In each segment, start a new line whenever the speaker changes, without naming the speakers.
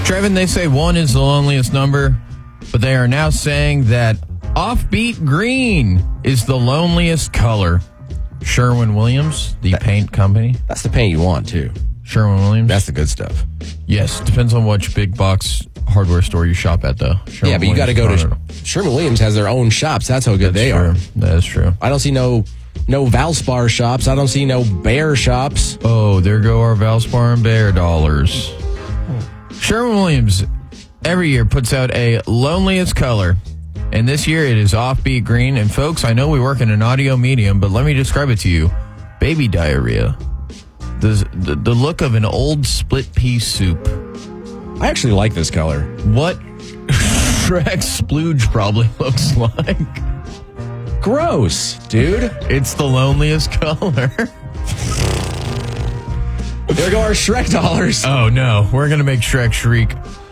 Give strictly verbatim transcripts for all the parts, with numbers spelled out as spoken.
Trevin, they say one is the loneliest number, but they are now saying that offbeat green is the loneliest color. Sherwin-Williams, the
that,
paint company.
That's the paint you want, too.
Sherwin-Williams?
That's the good stuff.
Yes, depends on which big box hardware store you shop at, though.
Yeah, but you got to go to... Sherwin-Williams has their own shops. That's how good
That's
they
true.
are.
That is true.
I don't see no no Valspar shops. I don't see no Bear shops.
Oh, there go our Valspar and Bear dollars. Sherwin-Williams every year puts out a loneliest color, and this year it is offbeat green. And folks, I know we work in an audio medium, but let me describe it to you. Baby diarrhea. The, the, the look of an old split pea soup.
I actually like this color.
What Shrek splooge probably looks like.
Gross, dude.
It's the loneliest color.
There go our Shrek dollars.
Oh, no. We're going to make Shrek shriek.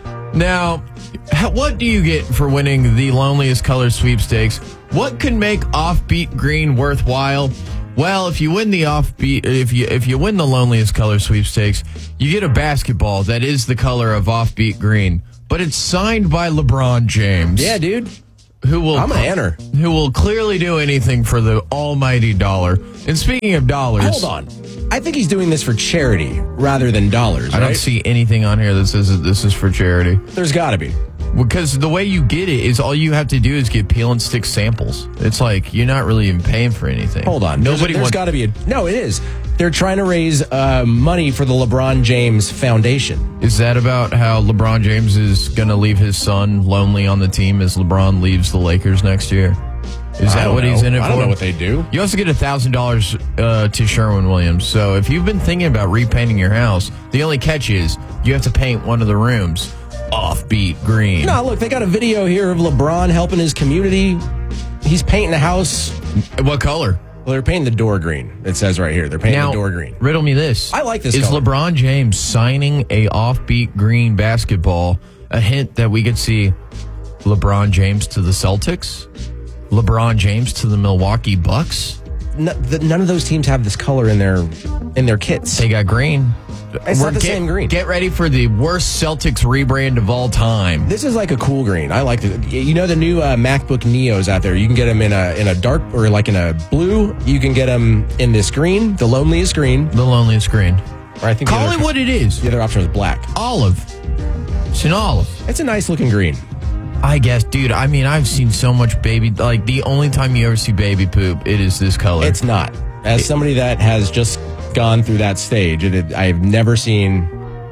Now, what do you get for winning the loneliest color sweepstakes? What could make offbeat green worthwhile? Well, if you win the offbeat, if you if you win the loneliest color sweepstakes, you get a basketball that is the color of offbeat green, but it's signed by LeBron James.
Yeah, dude.
Who will
I'm gonna enter.
Who will clearly do anything for the almighty dollar. And speaking of dollars,
hold on. I think he's doing this for charity rather than dollars.
I
right?
don't see anything on here that says that this is for charity.
There's got to be.
Because the way you get it is all you have to do is get peel and stick samples. It's like you're not really even paying for anything.
Hold on.
Nobody
There's, there's got to be a... No, it is. They're trying to raise uh, money for the LeBron James Foundation.
Is that about how LeBron James is going to leave his son lonely on the team as LeBron leaves the Lakers next year? Is
I
that
don't
what
know.
he's in it for?
I don't know what they do.
You also get one thousand dollars uh, to Sherwin-Williams. So if you've been thinking about repainting your house, the only catch is you have to paint one of the rooms offbeat green.
No, look, they got a video here of LeBron helping his community. He's painting the house.
What color?
Well, they're painting the door green. It says right here. They're painting
now,
the door green.
Riddle me this.
I like this
Is
color.
LeBron James signing a offbeat green basketball a hint that we could see LeBron James to the Celtics? LeBron James to the Milwaukee Bucks?
No, the, none of those teams have this color in their in their kits.
They got green.
It's
We're
not the
get,
same green.
Get ready for the worst Celtics rebrand of all time.
This is like a cool green. I like it. You know the new uh, MacBook Neos out there. You can get them in a in a dark or like in a blue. You can get them in this green, the loneliest green.
The loneliest green.
Or I think
Call
the
it
other,
what it is.
The other option is black.
Olive. It's an olive.
It's a nice looking green.
I guess, dude. I mean, I've seen so much baby. Like the only time you ever see baby poop, it is this color.
It's not. As it, somebody that has just gone through that stage, it, it, I've never seen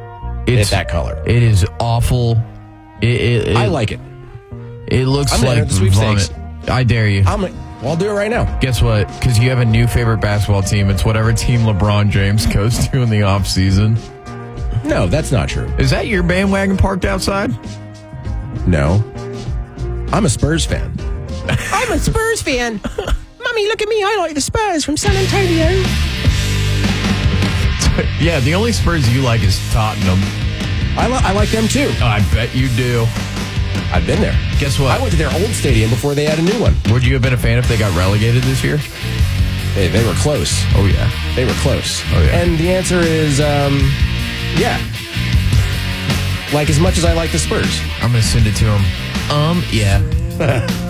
it that color.
It is awful. It, it, it,
I like it.
It looks
I'm
like
the sweepstakes.
vomit. I dare you.
I'm like, well, I'll do it right now.
Guess what? Because you have a new favorite basketball team. It's whatever team LeBron James goes to in the off season.
No, that's not true.
Is that your bandwagon parked outside?
No. I'm a Spurs fan.
I'm a Spurs fan. Mummy, look at me. I like the Spurs from San Antonio.
Yeah, the only Spurs you like is Tottenham.
I, li- I like them too.
Oh, I bet you do.
I've been there.
Guess what?
I went to their old stadium before they had a new one.
Would you have been a fan if they got relegated this year?
They, they were close.
Oh, yeah.
They were close.
Oh, yeah.
And the answer is, um, yeah. Like as much as I like the Spurs.
I'm going to send it to them. Um, yeah.